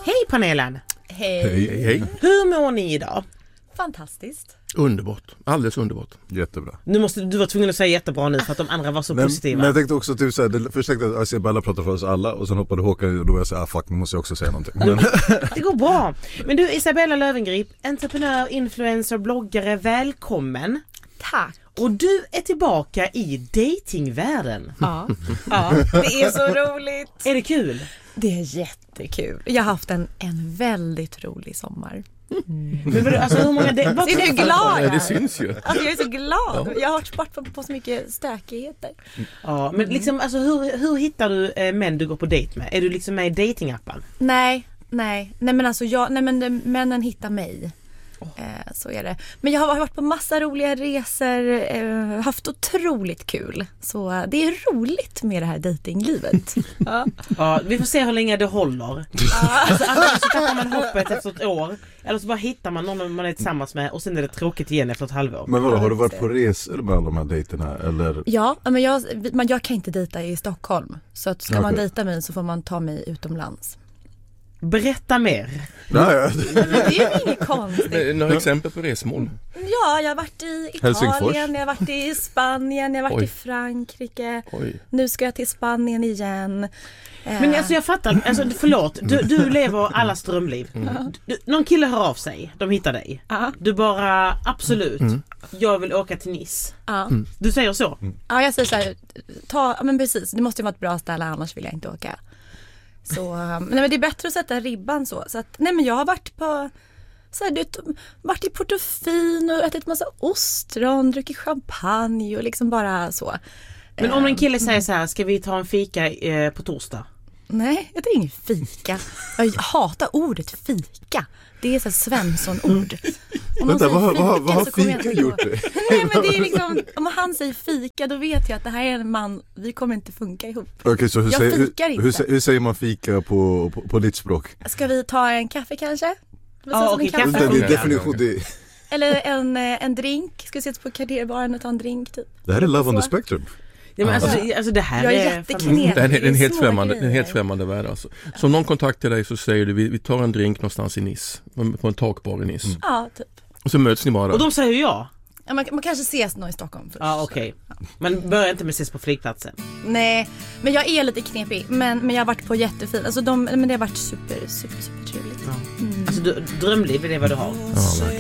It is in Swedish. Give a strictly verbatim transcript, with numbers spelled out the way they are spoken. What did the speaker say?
Hej panelen! Hej. Hej, hej. Hur mår ni idag? Fantastiskt. Underbart, alldeles underbart. Jättebra. Nu måste du var tvungen att säga jättebra nu för att de andra var så men, positiva. men jag tänkte också typ såhär, det, först tänkte jag att Isabella pratar för oss alla och sen hoppade Håkan och då var jag såhär, ah fuck, nu måste jag också säga någonting. Men... Det går bra. Men du Isabella Löwengrip, entreprenör, influencer, bloggare, välkommen. Tack. Och du är tillbaka i datingvärlden. Ja. Ja, det är så roligt. Är det kul? Det är jättekul. Jag har haft en, en väldigt rolig sommar. Mm. Men vadå, alltså, hur många de- Ser du hur glad jag Ja, det är? syns ju. Alltså, jag är så glad. Ja. Jag har varit bort på, på så mycket stökigheter. Ja, men liksom, alltså, hur, hur hittar du eh, män du går på dejt med? Är du liksom med i datingappen? Nej, nej. Nej men alltså jag, nej men det, männen hittar mig. Eh, så är det. Men jag har varit på massa roliga resor, eh, haft otroligt kul. Så eh, det är roligt med det här datinglivet. Ja. Ja, vi får se hur länge det håller. Alltså, antingen så tappar man hoppet efter ett år, eller så bara hittar man någon man är tillsammans med och sen är det tråkigt igen efter ett halvår. Men vadå, har du varit på resor med alla de här dejterna eller? Ja, men jag, men jag kan inte dejta i Stockholm. Så att ska man Okej. dejta mig så får man ta mig utomlands. Berätta mer. Nej, ja. Men det är ju inget konstigt. Några exempel på resmål? Ja, jag har varit i Helsingfors. Italien, jag har varit i Spanien, jag har varit Oj. i Frankrike. Oj. Nu ska jag till Spanien igen. Men alltså jag fattar, alltså, förlåt, du, du lever allas drömliv. Du, någon kille hör av sig, de hittar dig. Ja. Du bara, absolut, jag vill åka till Nice. Ja. Du säger så? Ja, jag säger så här, ta, men precis, det måste ju vara ett bra ställe, annars vill jag inte åka. Så, um, nej, men det är bättre att sätta ribban så. Så att, nej men jag har varit på, så här, du, varit i Portofino och ätit massa ostron, druckit champagne och liksom bara så. Men om en kille säger så här, ska vi ta en fika eh, på torsdag? Nej, jag tar ingen fika. Jag hatar ordet fika. Det är så här Svensson-ord. Om någon Vänta, säger vad, vad, vad har så kommer jag fika inte gjort gå. det? Nej, men det är liksom, om han säger fika, då vet jag att det här är en man, vi kommer inte funka ihop. Okej, så hur Jag säger, fikar hur, inte. hur, sä- hur säger man fika på, på, på ditt språk? Ska vi ta en kaffe kanske? Ja, Som okej, en kaffe. Vänta, det är Ja. definition, det, Eller en, eh, en drink. Ska vi sitta på Carrierbaren och ta en drink typ? det här är love on the Så. spectrum. Ja, men alltså, det, alltså det här Jag är är... jätteknepig. Det är en, en, helt små främmande, en grejer. helt främmande värld alltså. Så om någon kontaktar dig så säger du vi, vi tar en drink någonstans i Nice, på en takbar i Nice. Ja, typ. Och så möts ni bara Och där. de säger ja. Ja, man, man kanske ses nog i Stockholm först. Ja, okej. Men börja inte med ses på flygplatsen. Nej, men jag är lite knepig. Men, men jag har varit på jättefin. Alltså de, men det har varit super, super, super trevligt. Alltså du, drömliv är det vad du har. Ja, verkligen.